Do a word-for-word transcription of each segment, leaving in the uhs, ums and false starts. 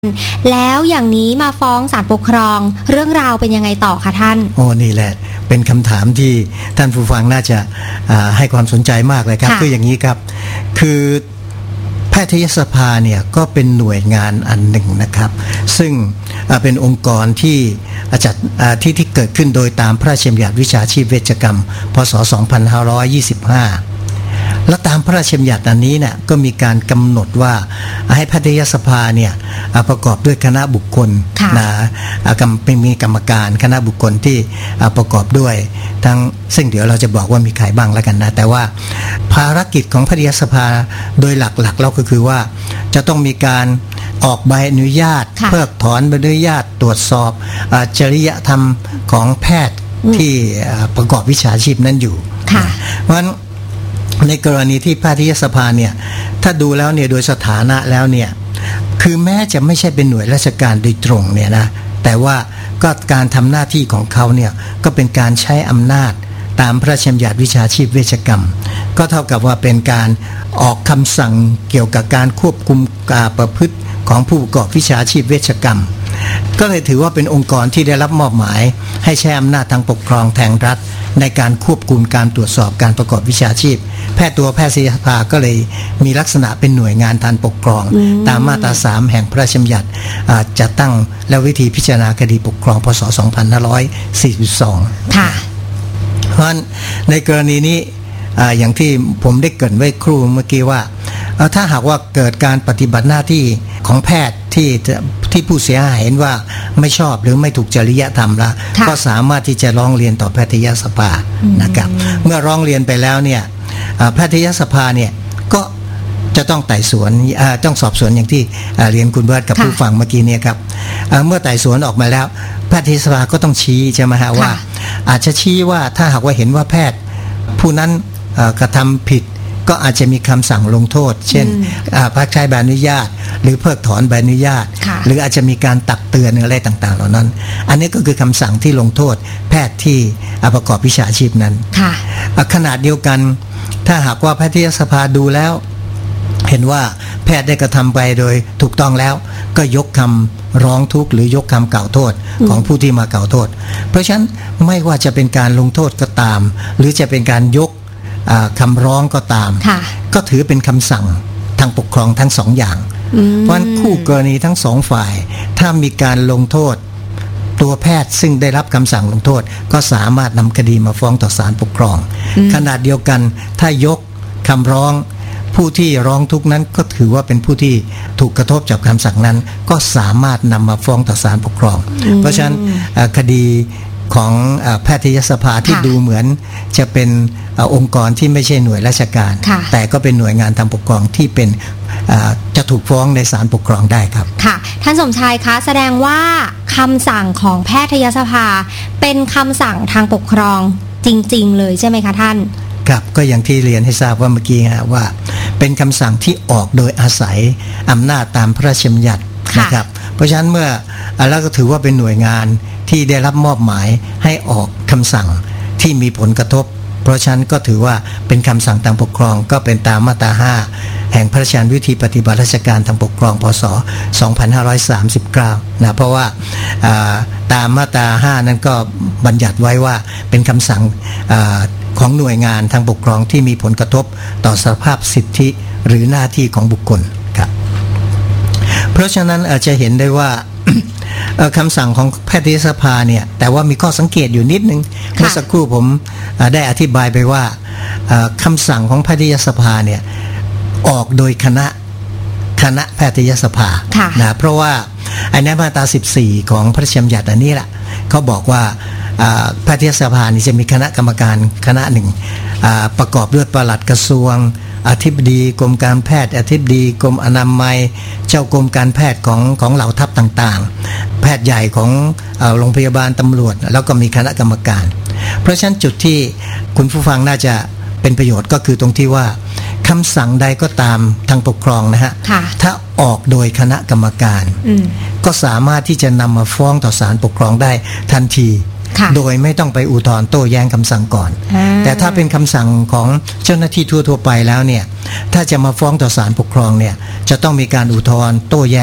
แล้วอย่างนี้มาฟ้องศาลปกครองเรื่องราวเป็นยังไงต่อคะท่านโอ้นี่แหละเป็นคำถามที่ท่านผู้ฟังน่าจะให้ความสนใจมากเลยครับคืออย่างนี้ครับคือแพทยสภาเนี่ยก็เป็นหน่วยงานอันหนึ่งนะครับซึ่งเป็นองค์กรที่จัดที่ที่เกิดขึ้นโดยตามพระราชบัญญัติวิชาชีพเวชกรรมพ.ศ. สองพันห้าร้อยยี่สิบห้าและตามพระราชบัญญัติอันนี้เนี่ยก็มีการกำหนดว่าให้แพทยสภาเนี่ยประกอบด้วยคณะบุคคลนะมีกรรมการคณะบุคคลที่ประกอบด้วยทั้งซึ่งเดี๋ยวเราจะบอกว่ามีใครบ้างแล้วกันนะแต่ว่าภารกิจของแพทยสภาโดยหลักๆแล้วก็คือว่าจะต้องมีการออกใบอนุญาตเพิกถอนใบอนุญาตตรวจสอบจริยธรรมของแพทย์ที่ประกอบวิชาชีพนั้นอยู่เพราะฉะนั้นในกรณีที่แพทยสภาเนี่ยถ้าดูแล้วเนี่ยโดยสถานะแล้วเนี่ยคือแม้จะไม่ใช่เป็นหน่วยราชการโดยตรงเนี่ยนะแต่ว่าก็การทำหน้าที่ของเขาเนี่ยก็เป็นการใช้อำนาจตามพระราชบัญญัติวิชาชีพเวชกรรมก็เท่ากับว่าเป็นการออกคำสั่งเกี่ยวกับการควบคุมการประพฤติของผู้ประกอบวิชาชีพเวชกรรมก็เลยถือว่าเป็นองค์กรที่ได้รับมอบหมายให้ใช้อำนาจทางปกครองแทนรัฐในการควบคุมการตรวจสอบการประกอบวิชาชีพแพทย์ตัวแพทยสภาก็เลยมีลักษณะเป็นหน่วยงานทางปกครองตามมาตราสามแห่งพระราชบัญญัติจัดตั้งและวิธีพิจารณาคดีปกครองพ.ศ. สองพันห้าร้อยสี่สิบสองค่ะเพราะฉะนั้นในกรณีนี้อย่างที่ผมได้เกริ่นไว้ครู่เมื่อกี้ว่าถ้าหากว่าเกิดการปฏิบัติหน้าที่ของแพทย์ที่ที่ผู้เสียหายเห็นว่าไม่ชอบหรือไม่ถูกจริยธรรมละก็สามารถที่จะร้องเรียนต่อแพทยสภานะครับเมื่อร้องเรียนไปแล้วเนี่ยแพทยสภาเนี่ยก็จะต้องไต่สวนต้องสอบสวนอย่างที่เรียนคุณเบิร์ตกับผู้ฟังเมื่อกี้เนี่ยครับเมื่อไต่สวนออกมาแล้วแพทยสภาก็ต้องชี้ใช่ไหมฮะว่าอาจจะชี้ว่าถ้าหากว่าเห็นว่าแพทย์ผู้นั้นกระทำผิดก็อาจจะมีคำสั่งลงโทษเช่นพักใช้ใบอนุญาตหรือเพิกถอนใบอนุญาตหรืออาจจะมีการตักเตือนอะไรต่างๆเหล่านั้นอันนี้ก็คือคำสั่งที่ลงโทษแพทย์ที่ประกอบวิชาชีพนั้นขนาดเดียวกันถ้าหากว่าแพทยสภาดูแล้วเห็นว่าแพทย์ได้กระทำไปโดยถูกต้องแล้วก็ยกคำร้องทุกข์หรือยกคำกล่าวโทษของผู้ที่มากล่าวโทษเพราะฉะนั้นไม่ว่าจะเป็นการลงโทษก็ตามหรือจะเป็นการยกคำร้องก็ตามก็ถือเป็นคำสั่งทางปกครองทั้งสองอย่างเพราะฉะนั้นคู่กรณีทั้งสองฝ่ายถ้ามีการลงโทษตัวแพทย์ซึ่งได้รับคำสั่งลงโทษก็สามารถนำคดีมาฟ้องต่อศาลปกครองขณะเดียวกันถ้ายกคำร้องผู้ที่ร้องทุกข์นั้นก็ถือว่าเป็นผู้ที่ถูกกระทบจากคำสั่งนั้นก็สามารถนำมาฟ้องต่อศาลปกครองเพราะฉะนั้นคดีของแพทยสภาที่ดูเหมือนจะเป็นองค์กรที่ไม่ใช่หน่วยราชการแต่ก็เป็นหน่วยงานทางปกครองที่เป็นจะถูกฟ้องในศาลปกครองได้ครับค่ะท่านสมชายคะแสดงว่าคำสั่งของแพทยสภาเป็นคำสั่งทางปกครองจริงๆเลยใช่ไหมคะท่านครับก็อย่างที่เรียนให้ทราบว่าเมื่อกี้ฮะว่าเป็นคำสั่งที่ออกโดยอาศัยอำนาจตามพระราชบัญญัตินะครับเพราะฉะนั้นเมื่อแล้วก็ถือว่าเป็นหน่วยงานที่ได้รับมอบหมายให้ออกคำสั่งที่มีผลกระทบเพราะฉะนั้นก็ถือว่าเป็นคำสั่งทางปกครองก็เป็นตามมาตราห้าแห่งพระราชบัญญัติวิธีปฏิบัติราชการทางปกครองพ.ศ. สองพันห้าร้อยสามสิบเก้านะเพราะว่าตามมาตราห้านั้นก็บัญญัติไว้ว่าเป็นคำสั่งของหน่วยงานทางปกครองที่มีผลกระทบต่อสภาพสิทธิหรือหน้าที่ของบุคคลครับเพราะฉะนั้นอาจจะเห็นได้ว่าคำสั่งของแพทยสภาเนี่ยแต่ว่ามีข้อสังเกตอยู่นิดนึงเมื่อสักครู่ผมได้อธิบายไปว่าคำสั่งของแพทยสภาเนี่ยออกโดยคณะคณะแพทยสภานะเพราะว่าในมาตราสิบสี่ของพระราชบัญญัติอันนี้แหละเขาบอกว่าแพทยสภานี่จะมีคณะกรรมการคณะหนึ่งประกอบด้วยปลัดกระทรวงอธิบดีกรมการแพทย์อธิบดีกรมอนามัยเจ้ากรมการแพทย์ของของเหล่าทัพต่างๆแพทย์ใหญ่ของโรงพยาบาลตำรวจแล้วก็มีคณะกรรมการเพราะฉะนั้นจุดที่คุณผู้ฟังน่าจะเป็นประโยชน์ก็คือตรงที่ว่าคำสั่งใดก็ตามทางปกครองนะฮะถ้าออกโดยคณะกรรมการก็สามารถที่จะนำมาฟ้องต่อศาลปกครองได้ทันทีโดยไม่ต้องไปอุทธรณ์โต้แย้งคำสั่งก่อนแต่ถ้าเป็นคำสั่งของเจ้าหน้าที่ทั่วๆไปแล้วเนี่ยถ้าจะมาฟ้องต่อศาลปกครองเนี่ยจะต้องมีการอุทธรณ์โต้แย้ง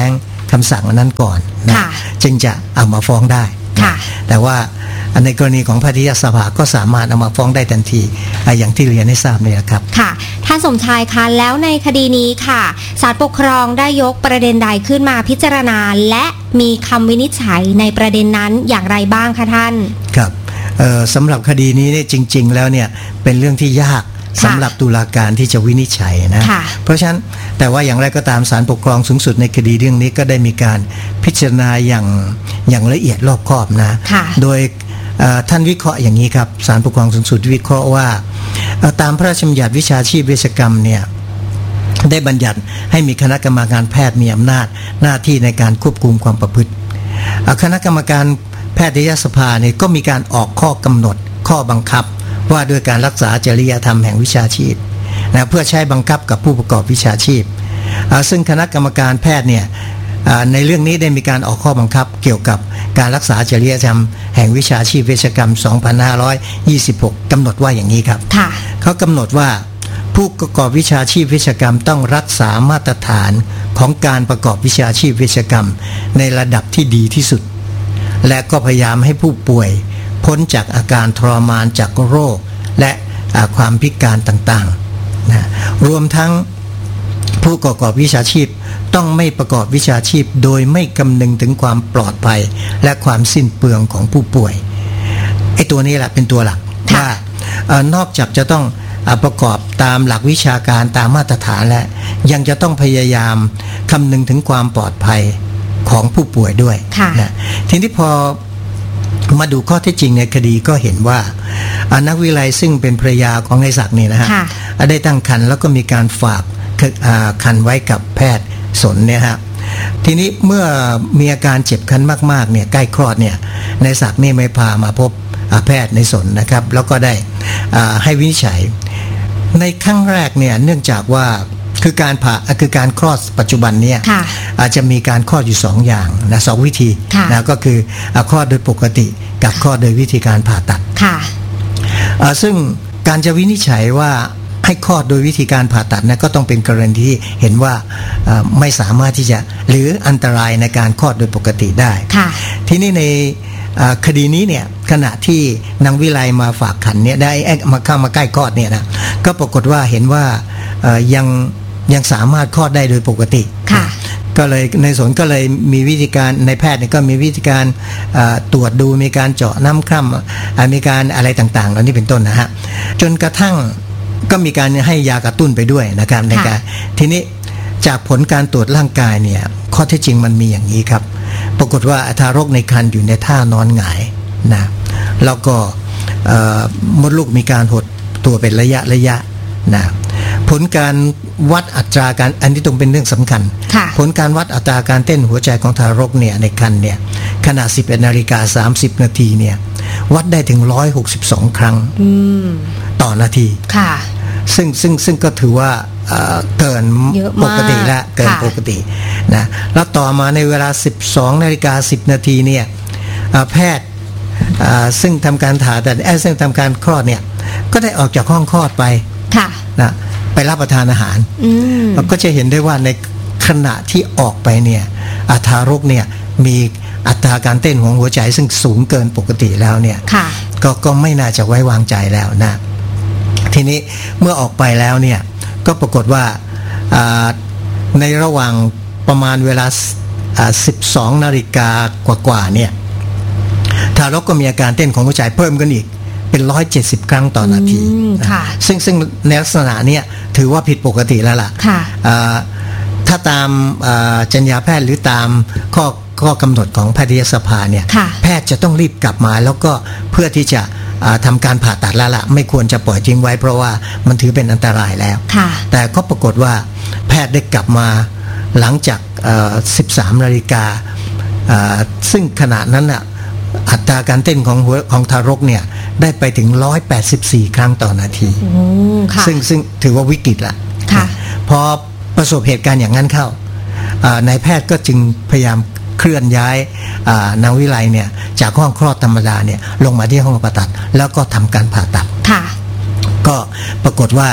คำสั่งนั้นก่อนนะจึงจะเอามาฟ้องได้แต่ว่าในกรณีของแพทยสภาก็สามารถเอามาฟ้องได้ทันทีอย่างที่เรียนให้ทราบนี่แหละครับค่ะท่านสมชายคะแล้วในคดีนี้ค่ะศาลปกครองได้ยกประเด็นใดขึ้นมาพิจารณาและมีคำวินิจฉัยในประเด็นนั้นอย่างไรบ้างคะท่านครับสำหรับคดีนี้เนี่ยจริงๆแล้วเนี่ยเป็นเรื่องที่ยากสำหรับตุลาการที่จะวินิจฉัยนะเพราะฉะนั้นแต่ว่าอย่างไรก็ตามศาลปกครองสูงสุดในคดีเรื่องนี้ก็ได้มีการพิจารณาอย่างอย่างละเอียดรอบคอบนะโดยท่านวิเคราะห์อย่างนี้ครับศาลปกครองสูงสุดวิเคราะห์ว่าตามพระราชบัญญัติวิชาชีพเวชกรรมเนี่ยได้บัญญัติให้มีคณะกรรมการแพทย์มีอำนาจหน้าที่ในการควบคุมความประพฤติคณะกรรมการแพทยสภาเนี่ยก็มีการออกข้อกำหนดข้อบังคับว่าด้วยการรักษาจริยธรรมแห่งวิชาชีพนะเพื่อใช้บังคับกับผู้ประกอบวิชาชีพซึ่งคณะกรรมการแพทย์เนี่ยในเรื่องนี้ได้มีการออกข้อบังคับเกี่ยวกับการรักษาจริยธรรมแห่งวิชาชีพเวชกรรมสองพันห้าร้อยยี่สิบหกกำหนดว่าอย่างนี้ครับเขากำหนดว่าผู้ประกอบวิชาชีพเวชกรรมต้องรักษามาตรฐานของการประกอบวิชาชีพเวชกรรมในระดับที่ดีที่สุดและก็พยายามให้ผู้ป่วยพ้นจากอาการทรมานจากโรคและความพิการต่างๆนะรวมทั้งผู้ประกอบวิชาชีพต้องไม่ประกอบวิชาชีพโดยไม่คำนึงถึงความปลอดภัยและความสิ้นเปลืองของผู้ป่วยไอ้ตัวนี้แหละเป็นตัวหลักว่านอกจากจะต้องประกอบตามหลักวิชาการตามมาตรฐานและยังจะต้องพยายามคำนึงถึงความปลอดภัยของผู้ป่วยด้วยนะทีนี้พอมาดูข้อเท็จจริงในคดีก็เห็นว่านักวิไลซึ่งเป็นภรรยาของนายศักดิ์นี่นะฮะได้ตั้งครรภ์แล้วก็มีการฝากครรภ์ไว้กับแพทย์สนเนี่ยฮะทีนี้เมื่อมีอาการเจ็บคันมากๆเนี่ยใกล้คลอดเนี่ยนายศักดิ์นี่ไม่พามาพบแพทย์ในสนนะครับแล้วก็ได้ให้วินิจฉัยในครั้งแรกเนี่ยเนื่องจากว่าคือการผ่าคือการคลอดปัจจุบันเนี่ยอาจจะมีการคลอดอยู่สองอย่างนะสองวิธีนะก็คือคลอดโดยปกติกับคลอดโดยวิธีการผ่าตัดซึ่งการจะวินิจฉัยว่าให้คลอดโดยวิธีการผ่าตัดนะก็ต้องเป็นกรณีที่เห็นว่าไม่สามารถที่จะหรืออันตรายในการคลอดโดยปกติได้ทีนี้ในคดีนี้เนี่ยขณะที่นางวิไลมาฝากขันเนี่ยได้มาเข้ามาใกล้คลอดเนี่ยนะก็ปรากฏว่าเห็นว่ายังยังสามารถคลอดได้โดยปกติก็เลยในสนก็เลยมีวิธีการในแพทย์เนี่ยก็มีวิธีการตรวจดูมีการเจาะน้ำคร่ำมีการอะไรต่างๆเหล่านี้เป็นต้นนะฮะจนกระทั่งก็มีการให้ยากระตุ้นไปด้วยนะครับในการทีนี้จากผลการตรวจร่างกายเนี่ยข้อเท็จจริงมันมีอย่างนี้ครับปรากฏว่าทารกในครรภ์อยู่ในท่านอนหงายนะแล้วก็มดลูกมีการหดตัวเป็นระยะระยะนะผลการวัดอัตราการอันนี้ตรงเป็นเรื่องสำคัญผลการวัดอัตราการเต้นหัวใจของทารกเนี่ยในครรภ์เนี่ยขณะ สิบเอ็ดนาฬิกาสามสิบนาทีเนี่ยวัดได้ถึงหนึ่งร้อยหกสิบสองครั้งต่อนาทีซึ่งซึ่งซึ่งก็ถือว่าเกินปกติแล้วเกินปกตินะแล้วต่อมาในเวลา สิบสองนาฬิกาสิบนาทีเนี่ยแพทย์ซึ่งทำการผ่าตัดซึ่งทำการคลอดเนี่ยก็ได้ออกจากห้องคลอดไปนะไปรับประทานอาหารเราก็จะเห็นได้ว่าในขณะที่ออกไปเนี่ยทารกเนี่ยมีอัตราการเต้นของหัวใจซึ่งสูงเกินปกติแล้วเนี่ยก็ก็ไม่น่าจะไว้วางใจแล้วนะทีนี้เมื่อออกไปแล้วเนี่ยก็ปรากฏว่าในระหว่างประมาณเวลาสิบสองนาฬิกากว่าๆเนี่ยทารกก็มีอาการเต้นของหัวใจเพิ่มกันอีกเป็นหนึ่งร้อยเจ็ดสิบครั้งต่อนาทีซึ่งซึ่งในลักษณะนี้ถือว่าผิดปกติแล้วล่ะถ้าตามจรรยาแพทย์หรือตามข้อข้อกำหนดของแพทยสภาเนี่ยแพทย์จะต้องรีบกลับมาแล้วก็เพื่อที่จะทำการผ่าตัดแล้วล่ะไม่ควรจะปล่อยทิ้งไว้เพราะว่ามันถือเป็นอันตรายแล้วแต่ก็ปรากฏว่าแพทย์ได้กลับมาหลังจากสิบสามนาฬิกาซึ่งขณะนั้นน่ะอัตราการเต้นของหัวของทารกเนี่ยได้ไปถึงหนึ่งร้อยแปดสิบสี่ครั้งต่อนาทีซึ่งซึ่งถือว่าวิกฤตละพอประสบเหตุการณ์อย่างนั้นเข้านายแพทย์ก็จึงพยายามเคลื่อนย้ายนางวิไลเนี่ยจากห้องคลอดธรรมดาเนี่ยลงมาที่ห้องผ่าตัดแล้วก็ทำการผ่าตัดก็ปรากฏว่า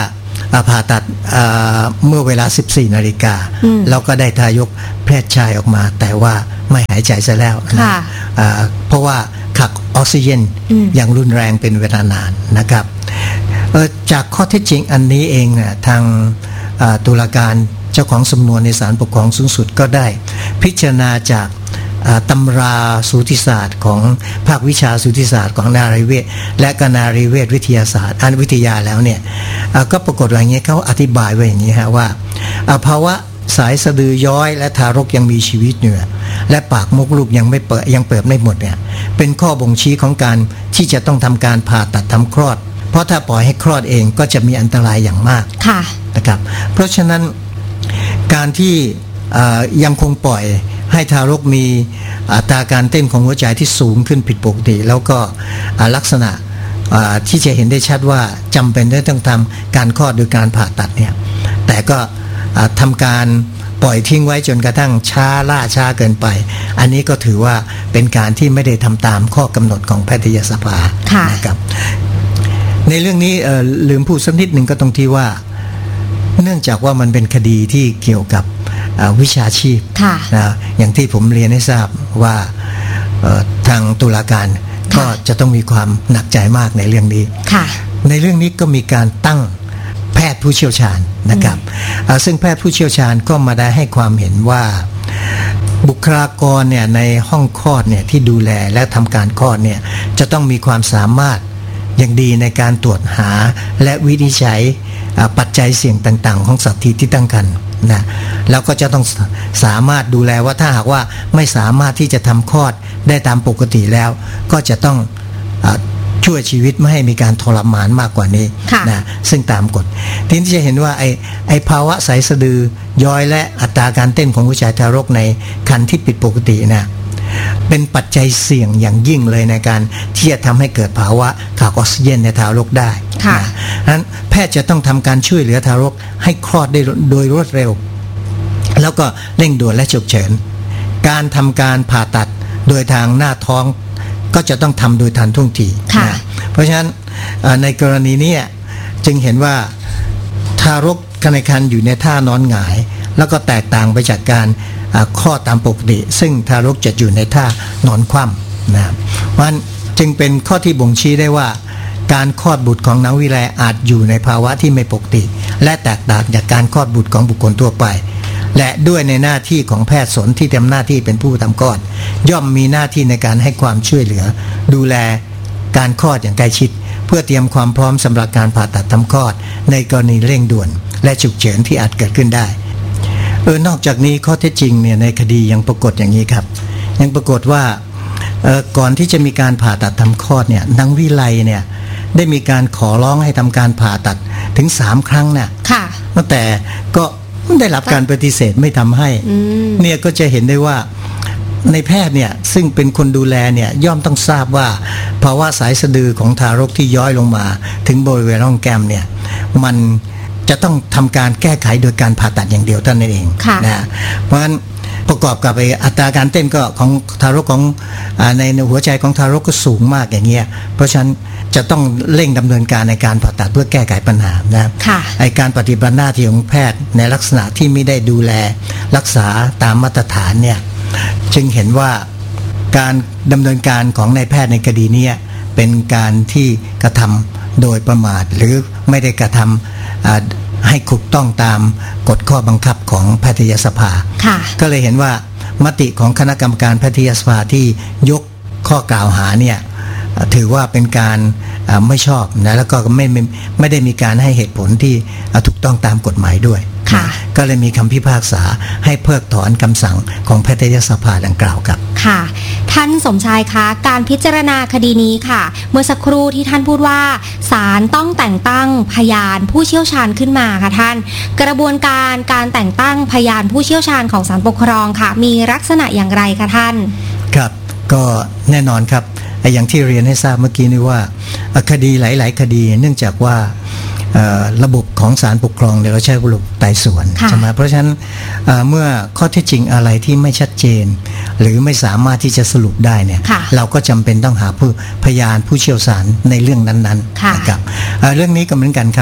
ผ่าตัดเมื่อเวลา สิบสี่นาฬิกาแล้วก็ได้ทายกแพทย์ชายออกมาแต่ว่าไม่หายใจซะแล้วนะเพราะว่าขาดออกซิเจนอย่างรุนแรงเป็นเวลานานนะครับจากข้อเท็จจริงอันนี้เองเนี่ยทางตุลาการเจ้าของสำนวนในศาลปกครองสูงสุดก็ได้พิจารณาจากตำราสูติศาสตร์ของภาควิชาสูติศาสตร์ของนารีเวชและก็นารีเวชวิทยาศาสตร์อันวิทยาแล้วเนี่ยก็ปรากฏว่าอย่างนี้เขาอธิบายไว้อย่างนี้ฮะว่าภาวะสายสะดือย้อยและทารกยังมีชีวิตอยู่และปากมดลูกยังไม่เปิดยังเปิดไม่หมดเนี่ยเป็นข้อบ่งชี้ของการที่จะต้องทำการผ่าตัดทำคลอดเพราะถ้าปล่อยให้คลอดเองก็จะมีอันตรายอย่างมากนะครับเพราะฉะนั้นการที่ยังคงปล่อยให้ทารกมีอัตราการเต้นของหัวใจที่สูงขึ้นผิดปกติแล้วก็ลักษณะที่จะเห็นได้ชัดว่าจำเป็นต้องทำการคลอดโดยการผ่าตัดเนี่ยแต่ก็ทำการปล่อยทิ้งไว้จนกระทั่งช้าล่าช้าเกินไปอันนี้ก็ถือว่าเป็นการที่ไม่ได้ทำตามข้อกำหนดของแพทยสภานะครับในเรื่องนี้ลืมพูดสักนิดหนึ่งก็ตรงที่ว่าเนื่องจากว่ามันเป็นคดีที่เกี่ยวกับวิชาชีพนะอย่างที่ผมเรียนให้ทราบว่าทางตุลาการก็จะต้องมีความหนักใจมากในเรื่องนี้ในเรื่องนี้ก็มีการตั้งแพทย์ผู้เชี่ยวชาญนะครับซึ่งแพทย์ผู้เชี่ยวชาญก็มาได้ให้ความเห็นว่าบุคลากรเนี่ยในห้องคลอดเนี่ยที่ดูแลและทำการคลอดเนี่ยจะต้องมีความสามารถอย่างดีในการตรวจหาและวินิจฉัยปัจจัยเสี่ยงต่างๆของสัตว์ที่ตั้งครรภ์นะแล้วก็จะต้องสามารถดูแลว่าถ้าหากว่าไม่สามารถที่จะทำคลอดได้ตามปกติแล้วก็จะต้องช่วยชีวิตไม่ให้มีการทรมานมากกว่านี้นะซึ่งตามกฎทีนี้จะเห็นว่าไอ้ไอ้ภาวะสายสะดือย้อยและอัตราการเต้นของหัวใจทารกในครรภ์ที่ผิดปกตินะเป็นปัจจัยเสี่ยงอย่างยิ่งเลยในการที่จะทำให้เกิดภาวะขาดออกซิเจนในทารกได้นะฉะนั้นแพทย์จะต้องทำการช่วยเหลือทารกให้คลอดได้โดยรวดเร็วแล้วก็เร่งด่วนและฉุกเฉินการทำการผ่าตัดโดยทางหน้าท้องก็จะต้องทำโดยทันท่วงทีนะเพราะฉะนั้นในกรณีนี้จึงเห็นว่าทารกในครรภ์อยู่ในท่านอนหงายแล้วก็แตกต่างไปจากการคลอดตามปกติซึ่งทารกจะอยู่ในท่านอนคว่ำนะเพราะฉะนั้นจึงเป็นข้อที่บ่งชี้ได้ว่าการคลอดบุตรของนางวิไลอาจอยู่ในภาวะที่ไม่ปกติและแตกต่างจากการคลอดบุตรของบุคคลทั่วไปและด้วยในหน้าที่ของแพทย์สนที่ทำหน้าที่เป็นผู้ทำคลอดย่อมมีหน้าที่ในการให้ความช่วยเหลือดูแลการคลอดอย่างใกล้ชิดเพื่อเตรียมความพร้อมสำหรับการผ่าตัดทำคลอดในกรณีเร่งด่วนและฉุกเฉินที่อาจเกิดขึ้นได้เออนอกจากนี้ข้อเท็จจริงเนี่ยในคดียังปรากฏอย่างนี้ครับยังปรากฏว่าเออก่อนที่จะมีการผ่าตัดทำคลอดเนี่ยนางวิไลเนี่ยได้มีการขอร้องให้ทำการผ่าตัดถึงสามครั้งน่ะค่ะแต่ก็ได้รับการปฏิเสธไม่ทำให้เนี่ยก็จะเห็นได้ว่าในแพทย์เนี่ยซึ่งเป็นคนดูแลเนี่ยย่อมต้องทราบว่าภาวะสายสะดือของทารกที่ย้อยลงมาถึงบริเวณร่องแก้มเนี่ยมันจะต้องทำการแก้ไขโดยการผ่าตัดอย่างเดียวเท่านั้นเองนะเพราะฉะนั้นประกอบกับอัตราการเต้นก็ของทารกของในหัวใจของทารกก็สูงมากอย่างเงี้ยเพราะฉะนั้นจะต้องเร่งดำเนินการในการผ่าตัดเพื่อแก้ไขปัญหานะไอการปฏิบัติหน้าที่ของแพทย์ในลักษณะที่ไม่ได้ดูแลรักษาตามมาตรฐานเนี่ยจึงเห็นว่าการดำเนินการของนายแพทย์ในคดีนี้เป็นการที่กระทำโดยประมาทหรือไม่ได้กระทำให้ถูกต้องตามกฎข้อบังคับของแพทยสภาก็เลยเห็นว่ามติของคณะกรรมการแพทยสภาที่ยกข้อกล่าวหาเนี่ยถือว่าเป็นการไม่ชอบนะแล้วก็ไม่ไม่ไม่ได้มีการให้เหตุผลที่ถูกต้องตามกฎหมายด้วยก็เลยมีคำพิพากษาให้เพิกถอนคำสั่งของแพทยสภาดังกล่าวครับค่ะท่านสมชายคะการพิจารณาคดีนี้ค่ะเมื่อสักครู่ที่ท่านพูดว่าศาลต้องแต่งตั้งพยานผู้เชี่ยวชาญขึ้นมาค่ะท่านกระบวนการการแต่งตั้งพยานผู้เชี่ยวชาญของศาลปกครองค่ะมีลักษณะอย่างไรคะท่านครับก็แน่นอนครับอย่างที่เรียนให้ทราบเมื่อกี้นี้ว่าคดีหลายๆคดีเนื่องจากว่าระบบของศาลปกครองเนี่ยเราใช้ระบบไต่สวนใช่ไหมเพราะฉะนั้นเมื่อข้อเท็จจริงอะไรที่ไม่ชัดเจนหรือไม่สามารถที่จะสรุปได้เนี่ยเราก็จำเป็นต้องหาผู้พยานผู้เชี่ยวชาญในเรื่องนั้นๆนะครับเรื่องนี้ก็เหมือนกันครับ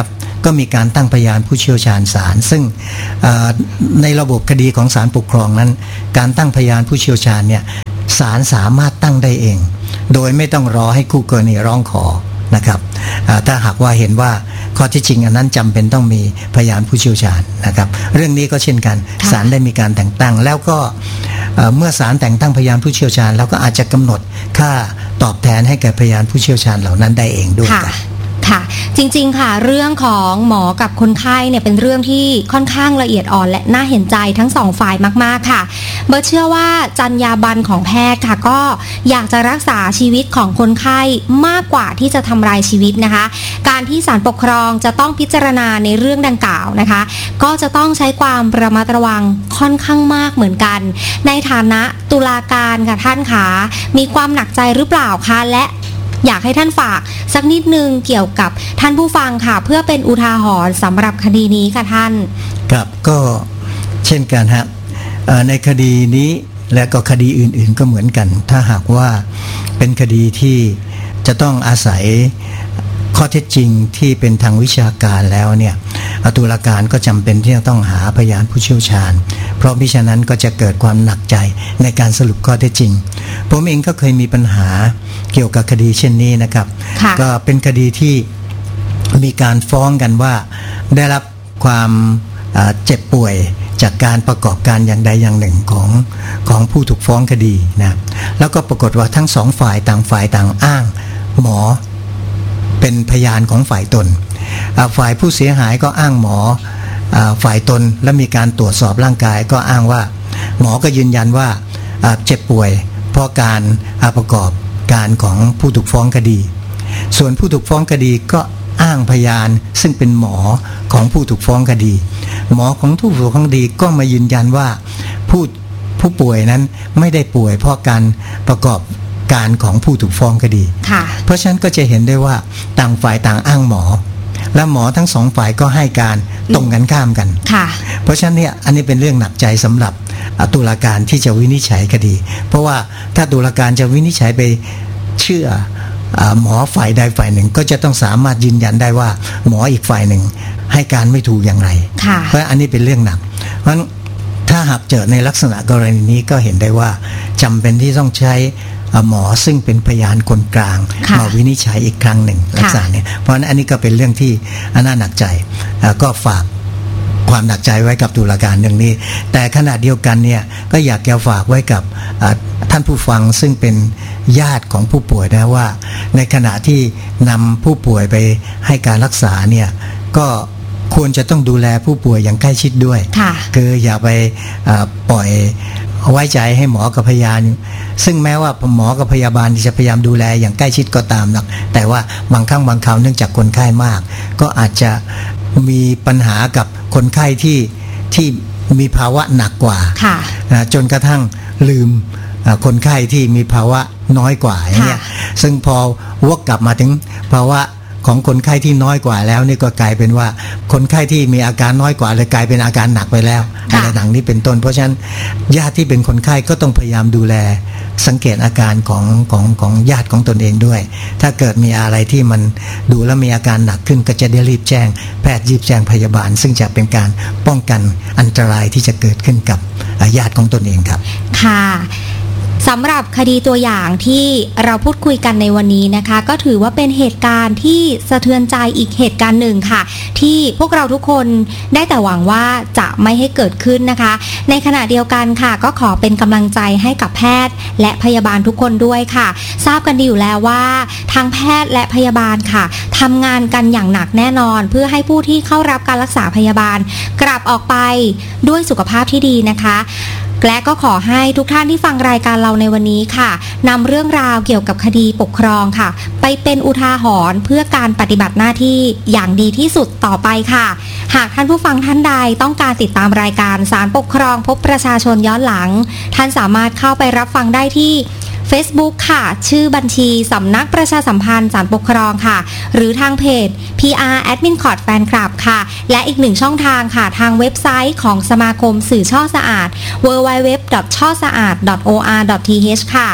ก็มีการตั้งพยานผู้เชี่ยวชาญศาลซึ่งในระบบคดีของศาลปกครองนั้นการตั้งพยานผู้เชี่ยวชาญเนี่ยศาลสามารถตั้งได้เองโดยไม่ต้องรอให้คู่กรณีร้องขอนะครับถ้าหากว่าเห็นว่าข้อที่จริงอันนั้นจำเป็นต้องมีพยานผู้เชี่ยวชาญนะครับเรื่องนี้ก็เช่นกันศาลได้มีการแต่งตั้งแล้วก็เมื่อศาลแต่งตั้งพยานผู้เชี่ยวชาญแล้วก็อาจจะกำหนดค่าตอบแทนให้แก่พยานผู้เชี่ยวชาญเหล่านั้นได้เองด้วยกันค่ะจริงๆค่ะเรื่องของหมอกับคนไข้เนี่ยเป็นเรื่องที่ค่อนข้างละเอียดอ่อนและน่าเห็นใจทั้งสองฝ่ายมากๆค่ะเบิร์ตเชื่อว่าจรรยาบรรณของแพทย์ค่ะก็อยากจะรักษาชีวิตของคนไข้มากกว่าที่จะทำลายชีวิตนะคะการที่ศาลปกครองจะต้องพิจารณาในเรื่องดังกล่าวนะคะก็จะต้องใช้ความระมัดระวังค่อนข้างมากเหมือนกันในฐานะตุลาการค่ะท่านคะมีความหนักใจหรือเปล่าคะและอยากให้ท่านฝากสักนิดนึงเกี่ยวกับท่านผู้ฟังค่ะเพื่อเป็นอุทาหรณ์สำหรับคดีนี้ค่ะท่านครับก็เช่นกันฮะในคดีนี้และก็คดีอื่นๆก็เหมือนกันถ้าหากว่าเป็นคดีที่จะต้องอาศัยข้อเท็จจริงที่เป็นทางวิชาการแล้วเนี่ยตุลาการก็จำเป็นที่จะต้องหาพยานผู้เชี่ยวชาญเพราะมิฉะนั้นก็จะเกิดความหนักใจในการสรุปข้อเท็จจริงผมเองก็เคยมีปัญหาเกี่ยวกับคดีเช่นนี้นะครับก็เป็นคดีที่มีการฟ้องกันว่าได้รับความเจ็บป่วยจากการประกอบการอย่างใดอย่างหนึ่งของของผู้ถูกฟ้องคดีนะแล้วก็ปรากฏว่าทั้งสองฝ่ายต่างฝ่ายต่างอ้างหมอเป็นพยานของฝ่ายตนฝ่ายผู้เสียหายก็อ้างหมอฝ่ายตนและมีการตรวจสอบร่างกายก็อ้างว่าหมอก็ยืนยันว่าเจ็บป่วยเพราะการประกอบการของผู้ถูกฟ้องคดีส่วนผู้ถูกฟ้องคดีก็อ้างพยานซึ่งเป็นหมอของผู้ถูกฟ้องคดีหมอของผู้ถูกฟ้องคดีก็มายืนยันว่าผู้ผู้ป่วยนั้นไม่ได้ป่วยเพราะการประกอบการของผู้ถูกฟ้องคดีเพราะฉะนั้นก็จะเห็นได้ว่าต่างฝ่ายต่างอ้างหมอและหมอทั้งสองฝ่ายก็ให้การตรงกันข้ามกันเพราะฉะนั้นเนี่ยอันนี้เป็นเรื่องหนักใจสำหรับตุลาการที่จะวินิจฉัยคดีเพราะว่าถ้าตุลาการจะวินิจฉัยไปเชื่อหมอฝ่ายใดฝ่ายหนึ่งก็จะต้องสามารถยืนยันได้ว่าหมออีกฝ่ายหนึ่งให้การไม่ถูกอย่างไรเพราะอันนี้เป็นเรื่องหนักเพราะฉะนั้นถ้าหากเจอในลักษณะกรณีนี้ก็เห็นได้ว่าจำเป็นที่ต้องใช้หมอซึ่งเป็นพยานคนกลางมาวินิจฉัยอีกครั้งหนึ่งลักษณะนี้เพราะฉะนั้นอันนี้ก็เป็นเรื่องที่น่าหนักใจก็ฝากความหนักใจไว้กับตุลาการเรื่องนี้แต่ขณะเดียวกันเนี่ยก็อยากจะฝากไว้กับท่านผู้ฟังซึ่งเป็นญาติของผู้ป่วยนะว่าในขณะที่นำผู้ป่วยไปให้การรักษาเนี่ยก็ควรจะต้องดูแลผู้ป่วยอย่างใกล้ชิดด้วยคืออย่าไปปล่อยไว้ใจให้หมอกับพยาบาลซึ่งแม้ว่าหมอกับพยาบาลจะพยายามดูแลอย่างใกล้ชิดก็ตามนะแต่ว่าบางครั้งบางคราวเนื่องจากคนไข้มากก็อาจจะมีปัญหากับคนไข้ที่ที่มีภาวะหนักกว่าจนกระทั่งลืมคนไข้ที่มีภาวะน้อยกว่าอย่างเงี้ยซึ่งพอวกกลับมาถึงภาวะของคนไข้ที่น้อยกว่าแล้วนี่ก็กลายเป็นว่าคนไข้ที่มีอาการน้อยกว่าเลยกลายเป็นอาการหนักไปแล้วอะไรต่างนี้เป็นต้นเพราะฉะนั้นญาติที่เป็นคนไข้ก็ต้องพยายามดูแลสังเกตอาการของของของญาติของตนเองด้วยถ้าเกิดมีอะไรที่มันดูแล้วมีอาการหนักขึ้นก็จะได้รีบแจ้งแพทย์รีบแจ้งพยาบาลซึ่งจะเป็นการป้องกันอันตรายที่จะเกิดขึ้นกับญาติของตนเองครับค่ะสำหรับคดีตัวอย่างที่เราพูดคุยกันในวันนี้นะคะก็ถือว่าเป็นเหตุการณ์ที่สะเทือนใจอีกเหตุการณ์หนึ่งค่ะที่พวกเราทุกคนได้แต่หวังว่าจะไม่ให้เกิดขึ้นนะคะในขณะเดียวกันค่ะก็ขอเป็นกำลังใจให้กับแพทย์และพยาบาลทุกคนด้วยค่ะทราบกันดีอยู่แล้วว่าทางแพทย์และพยาบาลค่ะทำงานกันอย่างหนักแน่นอนเพื่อให้ผู้ที่เข้ารับการรักษาพยาบาลกลับออกไปด้วยสุขภาพที่ดีนะคะและก็ขอให้ทุกท่านที่ฟังรายการเราในวันนี้ค่ะนำเรื่องราวเกี่ยวกับคดีปกครองค่ะไปเป็นอุทาหรณ์เพื่อการปฏิบัติหน้าที่อย่างดีที่สุดต่อไปค่ะหากท่านผู้ฟังท่านใดต้องการติดตามรายการศาลปกครองพบประชาชนย้อนหลังท่านสามารถเข้าไปรับฟังได้ที่ Facebook ค่ะชื่อบัญชีสำนักประชาสัมพันธ์ศาลปกครองค่ะหรือทางเพจ พี อาร์ Admin Court Fan Club ค่ะและอีกหนึ่งช่องทางค่ะทางเว็บไซต์ของสมาคมสื่อช่อสะอาด ดับเบิลยู ดับเบิลยู ดับเบิลยู ดอท ช่อสะอาด ดอท โอ อาร์ ดอท ที เอช ค่ะ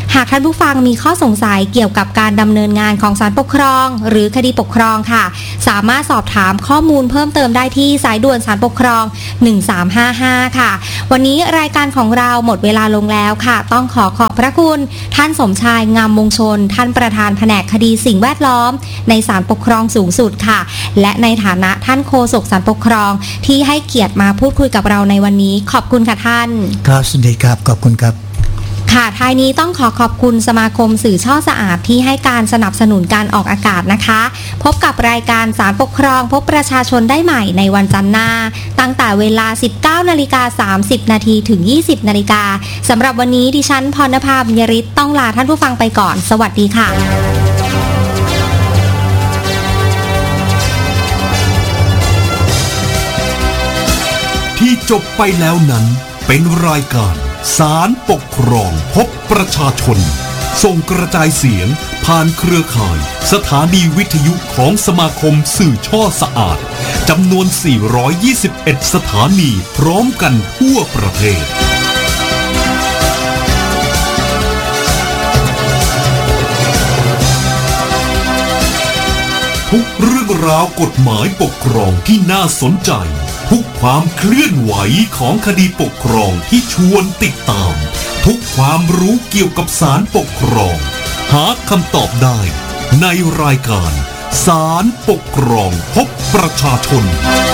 หากท่านผู้ฟังมีข้อสงสัยเกี่ยวกับการดำเนินงานของศาลปกครองหรือคดีปกครองค่ะสามารถสอบถามข้อมูลเพิ่มเติมได้ที่สายด่วนศาลปกครองหนึ่งสามห้าห้าค่ะวันนี้รายการของเราหมดเวลาลงแล้วค่ะต้องขอขอบพระคุณท่านสมชายงามวงชนท่านประธานแผนกคดีสิ่งแวดล้อมในศาลปกครองสูงสุดค่ะและในฐานะท่านโฆษกศาลปกครองที่ให้เกียรติมาพูดคุยกับเราในวันนี้ขอบคุณค่ะท่านครับสวัสดีครับขอบคุณครับค่ะท้ายนี้ต้องขอขอบคุณสมาคมสื่อช่อสะอาดที่ให้การสนับสนุนการออกอากาศนะคะพบกับรายการศาลปกครองพบประชาชนได้ใหม่ในวันจันทร์หน้าตั้งแต่เวลา สิบเก้านาฬิกาสามสิบนาทีถึง ยี่สิบนาฬิกาสำหรับวันนี้ดิฉันพรณภาบุญยริศต้องลาท่านผู้ฟังไปก่อนสวัสดีค่ะที่จบไปแล้วนั้นเป็นรายการศาลปกครองพบประชาชนส่งกระจายเสียงผ่านเครือข่ายสถานีวิทยุของสมาคมสื่อช่อสะอาดจำนวนสี่ร้อยยี่สิบเอ็ดสถานีพร้อมกันทั่วประเทศทุกเรื่องราวกฎหมายปกครองที่น่าสนใจทุกความเคลื่อนไหวของคดีปกครองที่ชวนติดตามทุกความรู้เกี่ยวกับศาลปกครองหาคำตอบได้ในรายการศาลปกครองพบประชาชน